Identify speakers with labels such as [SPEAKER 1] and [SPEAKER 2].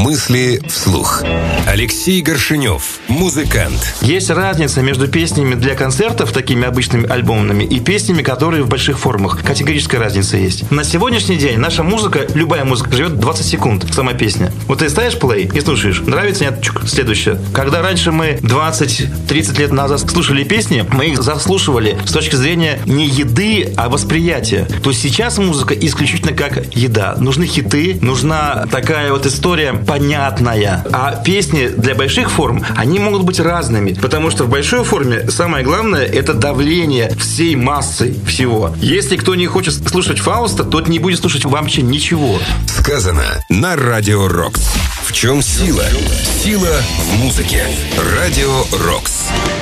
[SPEAKER 1] Мысли вслух. Алексей Горшенев, музыкант.
[SPEAKER 2] Есть разница между песнями для концертов, такими обычными альбомными, и песнями, которые в больших формах. Категорическая разница есть. На сегодняшний день наша музыка, любая музыка, живет 20 секунд, сама песня. Вот ты ставишь плей и слушаешь. Нравится, нет? Следующее. Когда раньше мы 20-30 лет назад слушали песни, мы их заслушивали с точки зрения не еды, а восприятия. То есть сейчас музыка исключительно как еда. Нужны хиты, нужна такая вот история понятная. А песни для больших форм, они могут быть разными. Потому что в большой форме самое главное – это давление всей массой всего. Если кто не хочет слушать Фауста, тот не будет слушать вообще ничего.
[SPEAKER 1] Сказано на Радио Рокс. В чем сила? Сила в музыке. Радио Рокс.